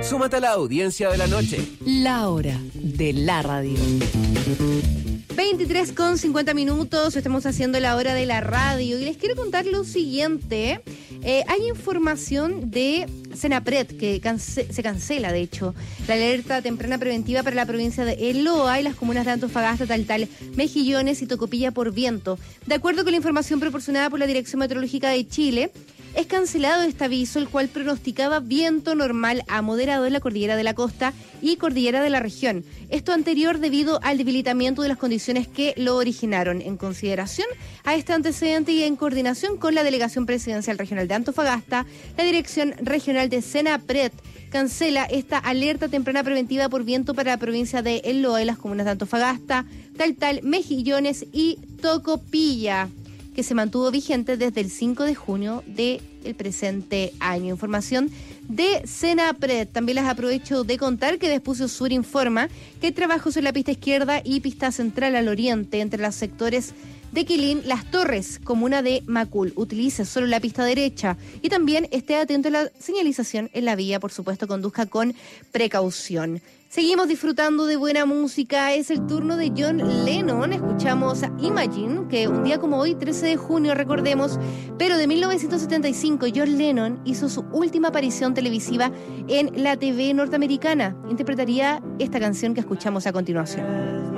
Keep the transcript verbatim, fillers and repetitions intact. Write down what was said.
Súmate a la audiencia de la noche. La hora de la radio. veintitrés con cincuenta minutos, estamos haciendo la hora de la radio y les quiero contar lo siguiente. Eh, hay información de Senapred que cance- se cancela, de hecho, la alerta temprana preventiva para la provincia de El Loa y las comunas de Antofagasta, Taltal, Mejillones y Tocopilla por viento. De acuerdo con la información proporcionada por la Dirección Meteorológica de Chile, es cancelado este aviso, el cual pronosticaba viento normal a moderado en la cordillera de la costa y cordillera de la región. Esto anterior debido al debilitamiento de las condiciones que lo originaron. En consideración a este antecedente y en coordinación con la Delegación Presidencial Regional de Antofagasta, la Dirección Regional de Senapred cancela esta alerta temprana preventiva por viento para la provincia de El Loa y las comunas de Antofagasta, Taltal, Mejillones y Tocopilla, que se mantuvo vigente desde el cinco de junio del presente año. Información de Senapred. También les aprovecho de contar que Despucio Sur informa que hay trabajos en la pista izquierda y pista central al oriente entre los sectores de Quilín, Las Torres, comuna de Macul. Utilice solo la pista derecha y también esté atento a la señalización en la vía. Por supuesto, conduzca con precaución. Seguimos disfrutando de buena música. Es el turno de John Lennon. Escuchamos a Imagine, que un día como hoy, trece de junio, recordemos, pero de mil novecientos setenta y cinco, John Lennon hizo su última aparición televisiva en la T V norteamericana. Interpretaría esta canción que escuchamos a continuación.